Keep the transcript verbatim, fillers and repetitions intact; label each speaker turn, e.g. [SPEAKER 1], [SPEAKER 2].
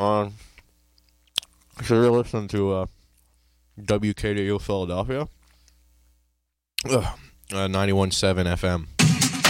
[SPEAKER 1] Um, so you're listening to uh, W K D U Philadelphia, Ugh, uh, ninety-one point seven F M.